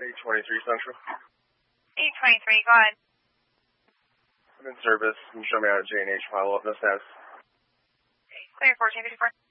823 Central. 823, go ahead. I'm in service. Can you show me how to J&H follow-up, no status? Clear 1454.